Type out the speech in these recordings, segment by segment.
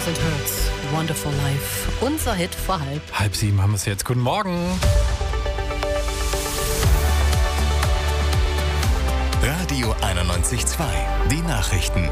St. Hurts, Wonderful Life. Unser Hit vor halb. 6:30 haben wir es jetzt. Guten Morgen. Radio 91.2. Die Nachrichten.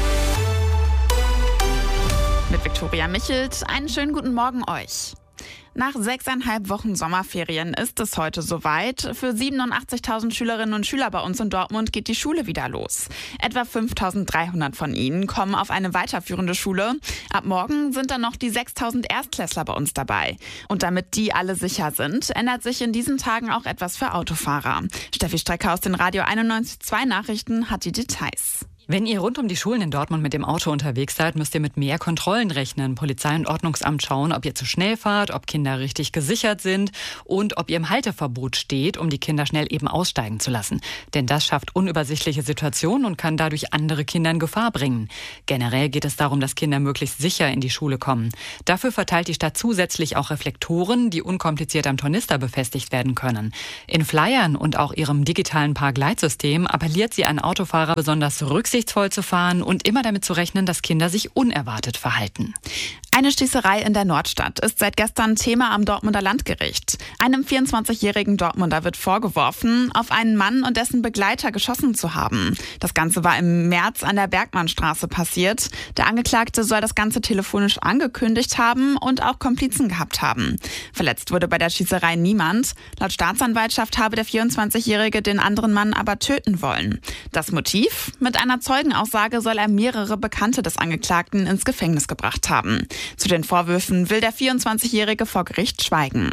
Mit Viktoria Michelt. Einen schönen guten Morgen euch. Nach 6,5 Wochen Sommerferien ist es heute soweit. Für 87.000 Schülerinnen und Schüler bei uns in Dortmund geht die Schule wieder los. Etwa 5.300 von ihnen kommen auf eine weiterführende Schule. Ab morgen sind dann noch die 6.000 Erstklässler bei uns dabei. Und damit die alle sicher sind, ändert sich in diesen Tagen auch etwas für Autofahrer. Steffi Strecker aus den Radio 91.2 Nachrichten hat die Details. Wenn ihr rund um die Schulen in Dortmund mit dem Auto unterwegs seid, müsst ihr mit mehr Kontrollen rechnen. Polizei und Ordnungsamt schauen, ob ihr zu schnell fahrt, ob Kinder richtig gesichert sind und ob ihr im Halteverbot steht, um die Kinder schnell eben aussteigen zu lassen. Denn das schafft unübersichtliche Situationen und kann dadurch andere Kinder in Gefahr bringen. Generell geht es darum, dass Kinder möglichst sicher in die Schule kommen. Dafür verteilt die Stadt zusätzlich auch Reflektoren, die unkompliziert am Tornister befestigt werden können. In Flyern und auch ihrem digitalen Parkleitsystem appelliert sie an Autofahrer, besonders rücksichtsvoll zu fahren und immer damit zu rechnen, dass Kinder sich unerwartet verhalten. Eine Schießerei in der Nordstadt ist seit gestern Thema am Dortmunder Landgericht. Einem 24-jährigen Dortmunder wird vorgeworfen, auf einen Mann und dessen Begleiter geschossen zu haben. Das Ganze war im März an der Bergmannstraße passiert. Der Angeklagte soll das Ganze telefonisch angekündigt haben und auch Komplizen gehabt haben. Verletzt wurde bei der Schießerei niemand. Laut Staatsanwaltschaft habe der 24-Jährige den anderen Mann aber töten wollen. Das Motiv? Mit einer Zeugenaussage soll er mehrere Bekannte des Angeklagten ins Gefängnis gebracht haben. Zu den Vorwürfen will der 24-Jährige vor Gericht schweigen.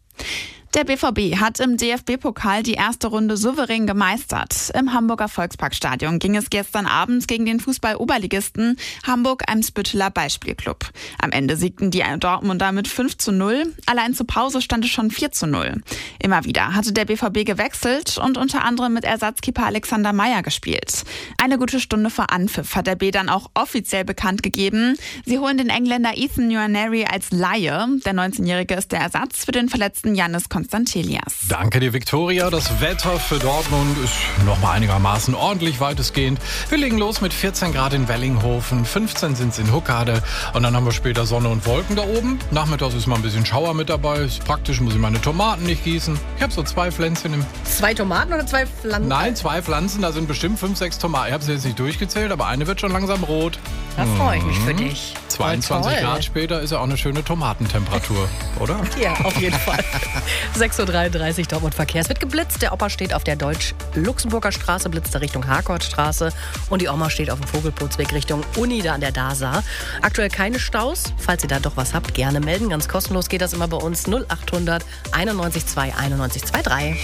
Der BVB hat im DFB-Pokal die erste Runde souverän gemeistert. Im Hamburger Volksparkstadion ging es gestern Abend gegen den Fußball-Oberligisten Hamburg-Eimsbütteler Ballspielclub. Am Ende siegten die Dortmunder mit 5:0. Allein zur Pause stand es schon 4:0. Immer wieder hatte der BVB gewechselt und unter anderem mit Ersatzkeeper Alexander Meyer gespielt. Eine gute Stunde vor Anpfiff hat der B dann auch offiziell bekannt gegeben. Sie holen den Engländer Ethan Nwaneri als Laie. Der 19-Jährige ist der Ersatz für den verletzten Yannis Konstantelias. Danke dir, Viktoria. Das Wetter für Dortmund ist nochmal einigermaßen ordentlich weitestgehend. Wir legen los mit 14 Grad in Wellinghofen, 15 sind es in Huckade und dann haben wir später Sonne und Wolken da oben. Nachmittags ist mal ein bisschen Schauer mit dabei. Ist praktisch, muss ich meine Tomaten nicht gießen. Ich habe so 2 Pflänzchen im... 2 Tomaten oder 2 Pflanzen? Nein, 2 Pflanzen, da sind bestimmt 5, 6 Tomaten. Ich habe sie jetzt nicht durchgezählt, aber eine wird schon langsam rot. Da freue ich mich für dich. 22 Grad später ist ja auch eine schöne Tomatentemperatur, oder? Ja, auf jeden Fall. 6:33 Uhr Dortmund Verkehr. Es wird geblitzt. Der Opa steht auf der Deutsch-Luxemburger Straße, blitzt er Richtung Harkortstraße. Und die Oma steht auf dem Vogelputzweg Richtung Uni, da an der DASA. Aktuell keine Staus. Falls ihr da doch was habt, gerne melden. Ganz kostenlos geht das immer bei uns. 0800 91 2 91 23.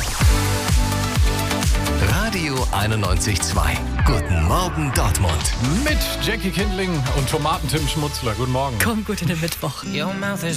Radio 91.2. Guten Morgen Dortmund. Mit Jackie Kindling und Tomaten-Tim Schmutzler. Guten Morgen. Kommt gut in den Mittwoch.